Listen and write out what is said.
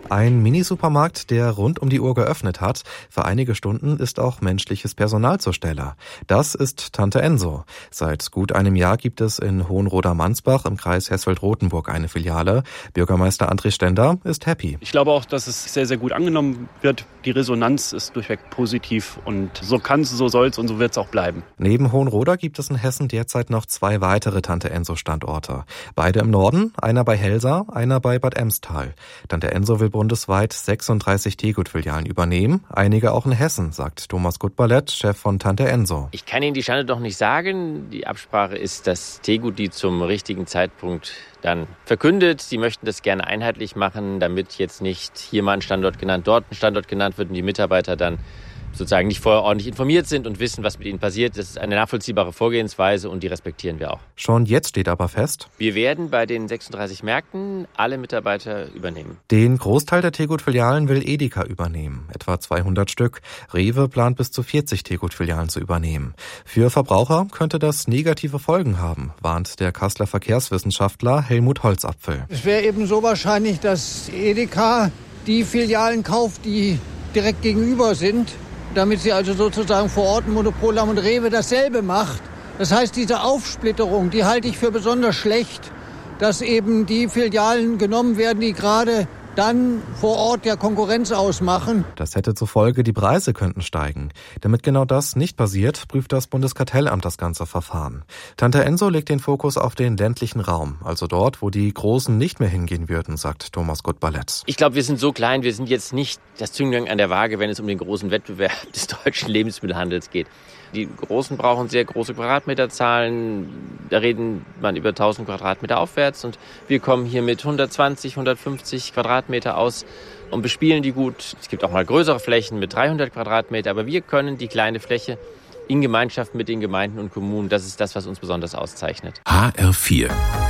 Ein Minisupermarkt, der rund um die Uhr geöffnet hat. Für einige Stunden ist auch menschliches Personal zur Stelle. Das ist Tante Enso. Seit gut einem Jahr gibt es in Hohenroda-Mansbach im Kreis Hersfeld-Rotenburg eine Filiale. Bürgermeister André Stender ist happy. Ich glaube auch, dass es sehr, sehr gut angenommen wird. Die Resonanz ist durchweg positiv und so kann es, so soll es und so wird es auch bleiben. Neben Hohenroda gibt es in Hessen derzeit noch 2 weitere Tante Enso-Standorte. Beide im Norden, einer bei Helsa, einer bei Bad Emstal. Tante Enso will bundesweit 36 Teegut-Filialen übernehmen, einige auch in Hessen, sagt Thomas Gutballett, Chef von Tante Enso. Ich kann Ihnen die Standorte noch nicht sagen. Die Absprache ist, dass Teegut die zum richtigen Zeitpunkt dann verkündet. Sie möchten das gerne einheitlich machen, damit jetzt nicht hier mal ein Standort genannt, dort ein Standort genannt wird und die Mitarbeiter dann sozusagen nicht vorher ordentlich informiert sind und wissen, was mit ihnen passiert. Das ist eine nachvollziehbare Vorgehensweise und die respektieren wir auch. Schon jetzt steht aber fest: Wir werden bei den 36 Märkten alle Mitarbeiter übernehmen. Den Großteil der Teegut-Filialen will Edeka übernehmen, etwa 200 Stück. Rewe plant bis zu 40 Teegut-Filialen zu übernehmen. Für Verbraucher könnte das negative Folgen haben, warnt der Kasseler Verkehrswissenschaftler Helmut Holzapfel. Es wäre eben so wahrscheinlich, dass Edeka die Filialen kauft, die direkt gegenüber sind, damit sie also sozusagen vor Ort ein Monopol haben und Rewe dasselbe macht. Das heißt, diese Aufsplitterung, die halte ich für besonders schlecht, dass eben die Filialen genommen werden, die gerade dann vor Ort ja Konkurrenz ausmachen. Das hätte zur Folge, die Preise könnten steigen. Damit genau das nicht passiert, prüft das Bundeskartellamt das ganze Verfahren. Tante Enso legt den Fokus auf den ländlichen Raum, also dort, wo die Großen nicht mehr hingehen würden, sagt Thomas Gutballett. Ich glaube, wir sind so klein, wir sind jetzt nicht das Zünglein an der Waage, wenn es um den großen Wettbewerb des deutschen Lebensmittelhandels geht. Die Großen brauchen sehr große Quadratmeterzahlen. Da reden man über 1000 Quadratmeter aufwärts. Und wir kommen hier mit 120, 150 Quadratmeter aus und bespielen die gut. Es gibt auch mal größere Flächen mit 300 Quadratmeter. Aber wir können die kleine Fläche in Gemeinschaft mit den Gemeinden und Kommunen, das ist das, was uns besonders auszeichnet. HR4